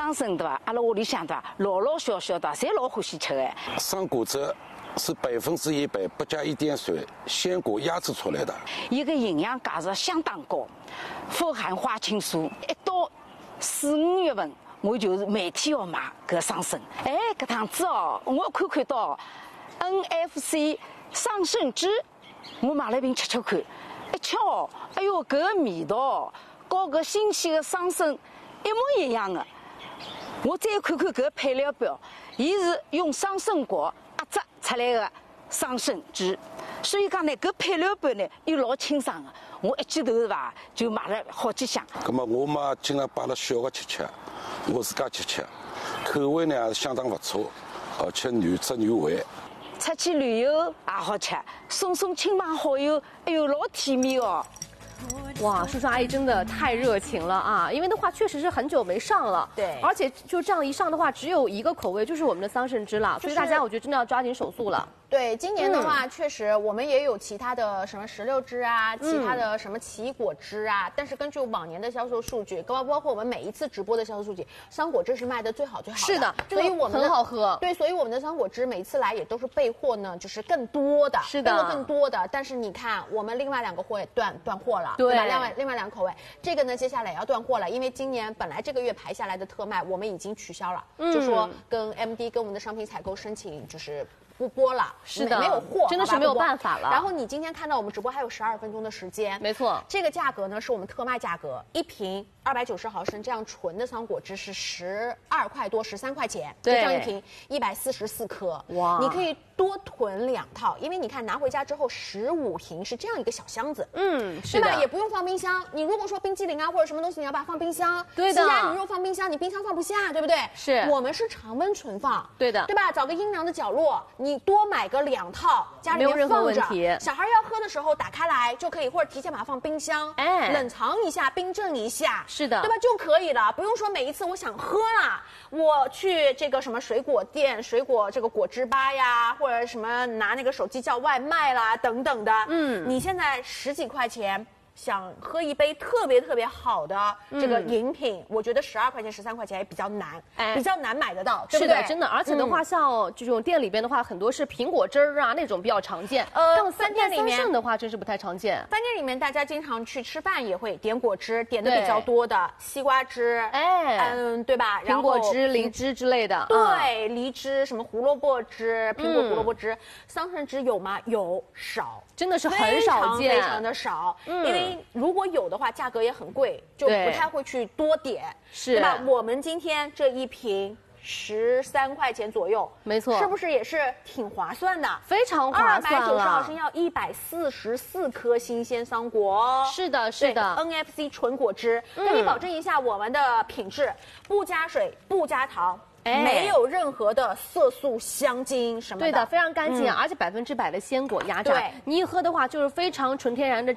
桑葚对吧？阿拉屋里向对吧，老老小小的侪老欢喜吃的。 桑果汁是100%不加一点水鲜果压制出来的， 伊个营养价值相当高，富含花青素。一到4、5月份，我就是每天要买搿桑葚。哎，搿趟子哦，我看到 NFC 桑葚汁，我买了一瓶吃吃看。一吃哦，哎哟，搿个味道和搿新鲜的桑葚一模一样的。我再看看搿个配料表，伊是用桑葚果压榨出来的桑葚汁，所以讲呢，搿配料表呢又老清爽的。我一记头是吧，就买了好几箱。 葛么我嘛尽量摆了小个吃，我自家吃，口味呢也是相当不错，而且原汁原味。 出去旅游也好吃，送亲朋好友，哎呦，老体面哦。 哇，叔叔阿姨真的太热情了啊！因为的话确实是很久没上了， 对， 而且就这样一上的话，只有一个口味，就是我们的桑葚汁了，所以大家我觉得真的要抓紧手速了。 对，今年的话，确实我们也有其他的什么石榴汁啊，其他的什么奇异果汁啊，但是根据往年的销售数据，包括我们每一次直播的销售数据，桑果汁是卖的最好的。 是的， 所以我们很好喝。 对，所以我们的桑果汁每次来也都是备货呢，就是更多的， 是的， 备货更多的。但是你看，我们另外2个货也断货了，对吧？另外2个口味，这个呢接下来也要断货了，因为今年本来这个月排下来的特卖我们已经取消了，就说跟 MD 跟我们的商品采购申请就是不播了， 是的， 没有货， 真的是没有办法了。 然后你今天看到我们直播还有12分钟的时间， 没错， 这个价格呢是我们特卖价格，一瓶290毫升这样纯的桑果汁是12块多，13块钱， 对， 这样一瓶144克，哇，你可以多囤2套，因为你看拿回家之后15瓶是这样一个小箱子， 是的， 对吧？也不用放冰箱。你如果说冰激凌啊或者什么东西你要把它放冰箱， 对的， 鸡鸭鱼肉放冰箱，你冰箱放不下，对不对？ 是， 我们是常温存放， 对的， 对吧？找个阴凉的角落，你多买个2套，家里面放着，小孩要喝的时候打开来就可以，或者提前把它放冰箱，哎，冷藏一下，冰镇一下， 是的， 对吧？就可以了，不用说每一次我想喝了，我去这个什么水果店、水果这个果汁吧呀，或者什么拿那个手机叫外卖啦等等的，你现在10几块钱。想喝一杯特别好的这个饮品，我觉得12块钱、13块钱也比较难，比较难买得到，对不对？ 是的，真的。而且的话，像这种店里边的话，很多是苹果汁儿啊那种比较常见。饭店里面的话，真是不太常见。 饭店里面大家经常去吃饭也会点果汁，点的比较多的西瓜汁，对吧？ 苹果汁、梨汁之类的。 对，梨汁、什么胡萝卜汁、苹果胡萝卜汁，桑葚汁有吗？有，少。 真的是很少见， 非常的少，因为如果有的话，价格也很贵，就不太会去多点， 是， 对吧？我们今天这一瓶13块钱左右， 没错， 是不是也是挺划算的？ 非常划算了。 290毫升要144颗新鲜桑果， 是的，是的 ，NFC 纯果汁，跟你保证一下我们的品质，不加水，不加糖。没有任何的色素、香精什么的， 对的，非常干净，而且100%的鲜果压榨，你一喝的话就是非常纯天然的。